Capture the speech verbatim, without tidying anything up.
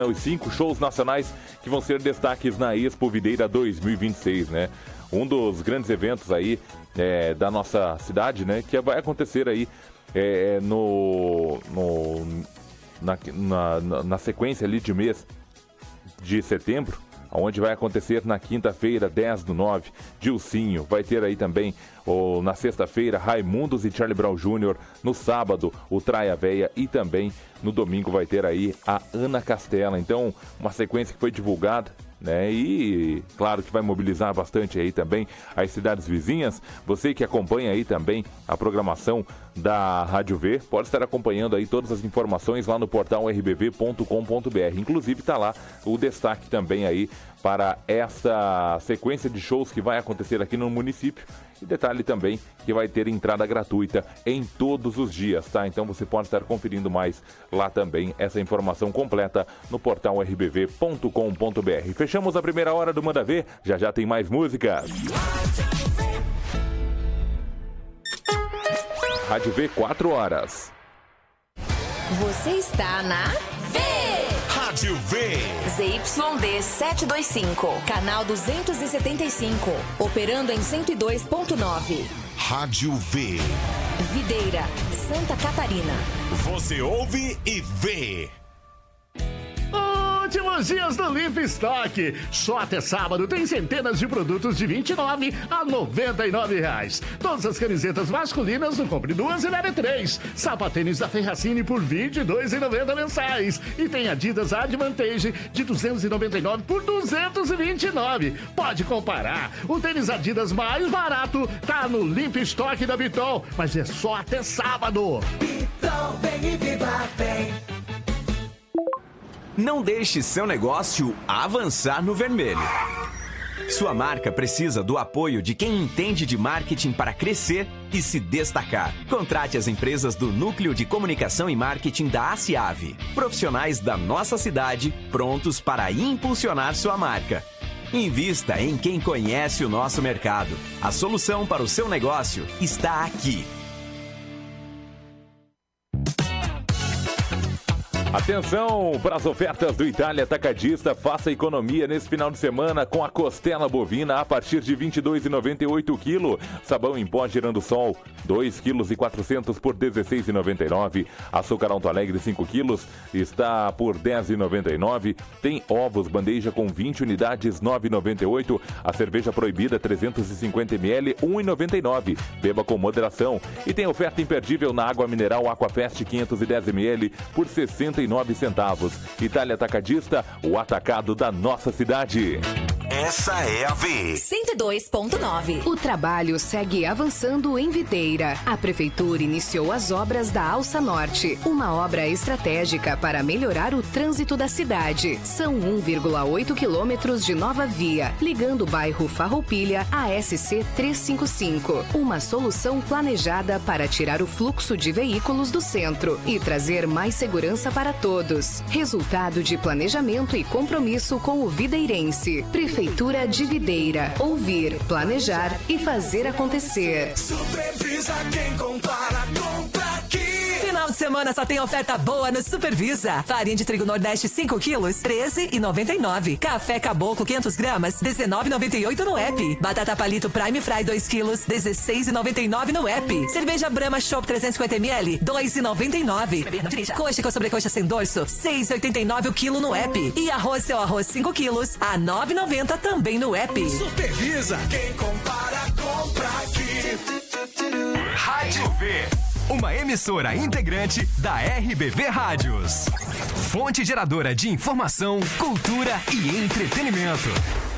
Os cinco shows nacionais que vão ser destaques na Expo Videira dois mil e vinte e seis, né? Um dos grandes eventos aí é, da nossa cidade, né? Que vai acontecer aí é, no, no, na, na, na sequência ali de mês de setembro, onde vai acontecer na quinta-feira, dez do nove, Dilcinho. Vai ter aí também, ou, na sexta-feira, Raimundos e Charlie Brown Júnior No sábado, o Traia Véia. E também no domingo vai ter aí a Ana Castela. Então, uma sequência que foi divulgada, né? E claro que vai mobilizar bastante aí também as cidades vizinhas. Você que acompanha aí também a programação da Rádio V, pode estar acompanhando aí todas as informações lá no portal r b v ponto com ponto b r. Inclusive está lá o destaque também aí para essa sequência de shows que vai acontecer aqui no município. E detalhe também que vai ter entrada gratuita em todos os dias, tá? Então você pode estar conferindo mais lá também essa informação completa no portal r b v ponto com ponto b r. Fechamos a primeira hora do Manda Ver, já já tem mais músicas. Rádio V, quatro horas. Você está na V. Rádio V. Z Y D setecentos e vinte e cinco, canal duzentos e setenta e cinco, operando em cento e dois ponto nove. Rádio V. Videira, Santa Catarina. Você ouve e vê. Últimos dias do Limp Stock. Só até sábado tem centenas de produtos de vinte e nove a noventa e nove reais. Todas as camisetas masculinas no Compre Duas e Leve Três. Sapatênis da Ferracini por vinte e dois reais e noventa centavos mensais. E tem Adidas Advantage de duzentos e noventa e nove reais por duzentos e vinte e nove reais. Pode comparar. O tênis Adidas mais barato tá no Limp Stock da Bitol, mas é só até sábado. Bitol, vem e viva bem. Não deixe seu negócio avançar no vermelho. Sua marca precisa do apoio de quem entende de marketing para crescer e se destacar. Contrate as empresas do Núcleo de Comunicação e Marketing da ACIAV. Profissionais da nossa cidade prontos para impulsionar sua marca. Invista em quem conhece o nosso mercado. A solução para o seu negócio está aqui. Atenção para as ofertas do Itália Atacadista. Faça economia nesse final de semana com a costela bovina a partir de vinte e dois reais e noventa e oito centavos quilo. Sabão em pó Girando Sol, dois quilos e quatrocentos por dezesseis reais e noventa e nove centavos. Açúcar Alto Alegre, cinco quilos, está por dez reais e noventa e nove centavos. Tem ovos bandeja com vinte unidades, nove reais e noventa e oito centavos. A cerveja proibida, trezentos e cinquenta mililitros, um real e noventa e nove centavos. Beba com moderação. E tem oferta imperdível na água mineral Aquafest, quinhentos e dez mililitros, por sessenta e nove centavos. Itália Atacadista, o atacado da nossa cidade. Essa é a V. cento e dois ponto nove. O trabalho segue avançando em Videira. A Prefeitura iniciou as obras da Alça Norte, uma obra estratégica para melhorar o trânsito da cidade. São um vírgula oito quilômetros de nova via, ligando o bairro Farroupilha à S C trezentos e cinquenta e cinco. Uma solução planejada para tirar o fluxo de veículos do centro e trazer mais segurança para todos. Resultado de planejamento e compromisso com o videirense. Prefeitura de Videira. Ouvir, planejar e fazer acontecer. Supervisa quem compara, compra aqui. Final de semana só tem oferta boa no Supervisa. Farinha de trigo Nordeste cinco quilos, treze reais e noventa e nove centavos. Café Caboclo quinhentos gramas, dezenove reais e noventa e oito centavos no app. Batata Palito Prime Fry dois quilos, dezesseis reais e noventa e nove centavos no app. Cerveja Brahma Chopp trezentos e cinquenta mililitros, dois reais e noventa e nove centavos. Coxa com sobrecoxa sem dorso, seis reais e oitenta e nove centavos o quilo no app. E arroz Seu Arroz cinco quilos, a nove reais e noventa centavos também no app. Supervisa quem compara, compra aqui. Rádio V. Uma emissora integrante da R B V Rádios. Fonte geradora de informação, cultura e entretenimento.